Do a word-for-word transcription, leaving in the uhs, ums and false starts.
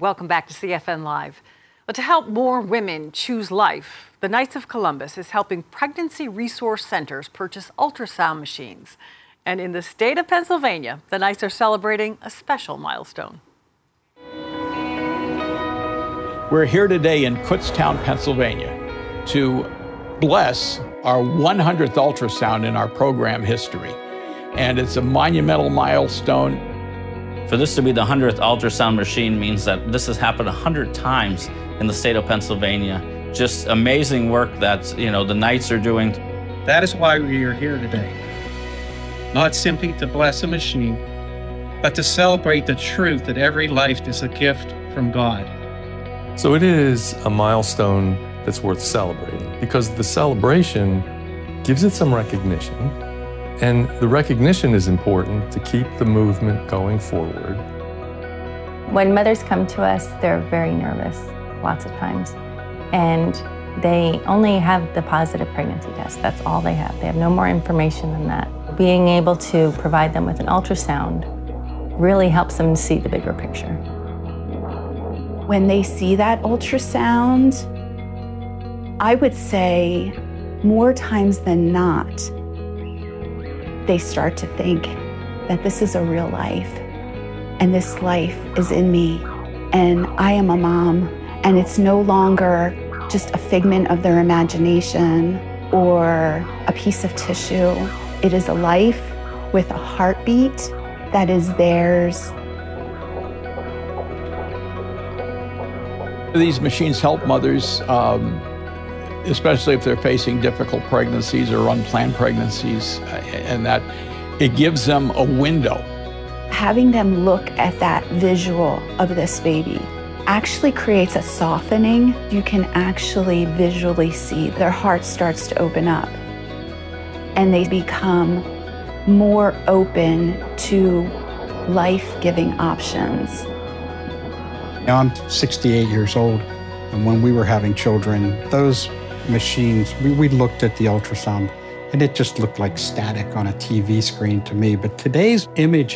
Welcome back to C F N Live. But to help more women choose life, the Knights of Columbus is helping pregnancy resource centers purchase ultrasound machines. And in the state of Pennsylvania, the Knights are celebrating a special milestone. We're here today in Kutztown, Pennsylvania, to bless our one hundredth ultrasound in our program history. And it's a monumental milestone. For this to be the hundredth ultrasound machine means that this has happened a hundred times in the state of Pennsylvania. Just amazing work that, you know, the Knights are doing. That is why we are here today. Not simply to bless a machine, but to celebrate the truth that every life is a gift from God. So it is a milestone that's worth celebrating because the celebration gives it some recognition. And the recognition is important to keep the movement going forward. When mothers come to us, they're very nervous, lots of times. And they only have the positive pregnancy test. That's all they have. They have no more information than that. Being able to provide them with an ultrasound really helps them see the bigger picture. When they see that ultrasound, I would say more times than not, they start to think that this is a real life and this life is in me and I am a mom, and it's no longer just a figment of their imagination or a piece of tissue. It is a life with a heartbeat that is theirs. These machines help mothers, um, especially if they're facing difficult pregnancies or unplanned pregnancies, and that it gives them a window. Having them look at that visual of this baby actually creates a softening. You can actually visually see their heart starts to open up and they become more open to life-giving options. Now, I'm sixty-eight years old, and when we were having children, those machines, we, we looked at the ultrasound, and it just looked like static on a T V screen to me. But today's image